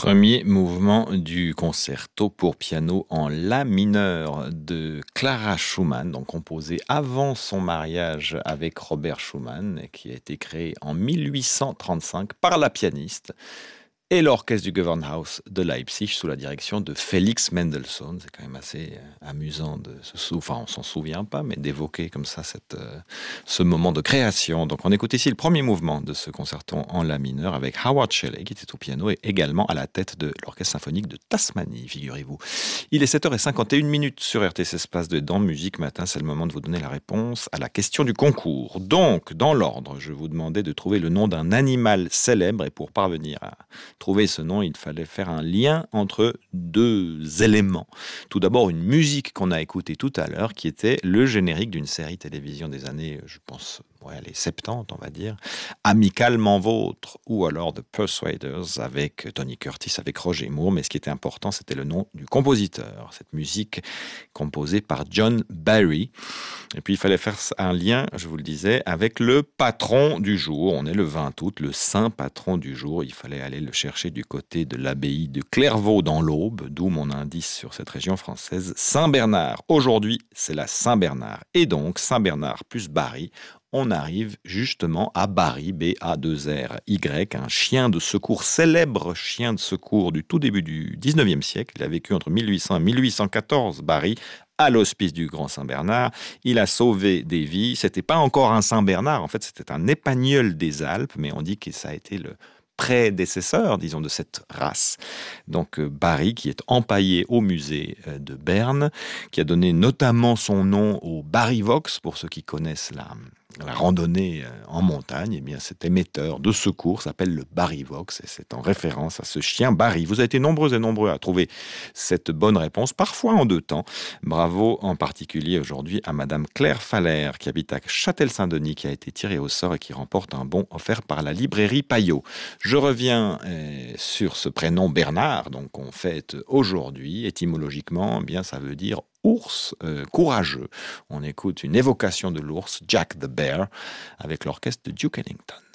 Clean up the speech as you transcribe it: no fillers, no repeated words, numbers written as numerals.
Premier mouvement du concerto pour piano en la mineur de Clara Schumann, donc composé avant son mariage avec Robert Schumann, et qui a été créé en 1835 par la pianiste et l'orchestre du Gewandhaus de Leipzig sous la direction de Félix Mendelssohn. C'est quand même assez amusant enfin on s'en souvient pas, mais d'évoquer comme ça ce moment de création. Donc on écoute ici le premier mouvement de ce concerto en la mineur avec Howard Shelley qui était au piano et également à la tête de l'orchestre symphonique de Tasmanie, figurez-vous. Il est 7h51 sur RTS Espace de Dans Musique Matin. C'est le moment de vous donner la réponse à la question du concours. Donc, dans l'ordre, je vous demandais de trouver le nom d'un animal célèbre et pour parvenir à trouver ce nom, il fallait faire un lien entre deux éléments. Tout d'abord, une musique qu'on a écoutée tout à l'heure, qui était le générique d'une série télévision des années, je pense, les 70, on va dire, Amicalement Vôtre, ou alors The Persuaders, avec Tony Curtis, avec Roger Moore. Mais ce qui était important, c'était le nom du compositeur. Cette musique composée par John Barry. Et puis, il fallait faire un lien, je vous le disais, avec le patron du jour. On est le 20 août, le saint patron du jour. Il fallait aller le chercher du côté de l'abbaye de Clairvaux dans l'Aube, d'où mon indice sur cette région française, Saint-Bernard. Aujourd'hui, c'est la Saint-Bernard. Et donc, Saint-Bernard plus Barry, on arrive justement à Barry, B-A-2-R-Y, un chien de secours, célèbre chien de secours du tout début du 19e siècle. Il a vécu entre 1800 et 1814, Barry, à l'hospice du Grand Saint-Bernard. Il a sauvé des vies. C'était pas encore un Saint-Bernard, en fait, c'était un épagneul des Alpes, mais on dit que ça a été le prédécesseur, disons, de cette race. Donc Barry, qui est empaillé au musée de Berne, qui a donné notamment son nom au Barryvox, pour ceux qui connaissent la randonnée en montagne. Eh bien, cet émetteur de secours s'appelle le Barryvox, et c'est en référence à ce chien Barry. Vous avez été nombreux et nombreux à trouver cette bonne réponse, parfois en deux temps. Bravo en particulier aujourd'hui à Madame Claire Faller, qui habite à Châtel-Saint-Denis, qui a été tirée au sort et qui remporte un bon offert par la librairie Payot. Je reviens sur ce prénom Bernard, donc on fête aujourd'hui, étymologiquement, eh bien ça veut dire ours courageux. On écoute une évocation de l'ours, Jack the Bear, avec l'orchestre de Duke Ellington.